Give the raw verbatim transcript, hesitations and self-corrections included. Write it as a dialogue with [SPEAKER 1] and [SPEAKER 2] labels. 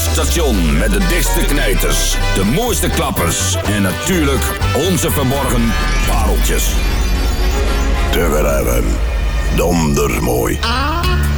[SPEAKER 1] station met de dichtste knijters, de mooiste klappers en natuurlijk onze verborgen pareltjes.
[SPEAKER 2] Te hebben, donders mooi.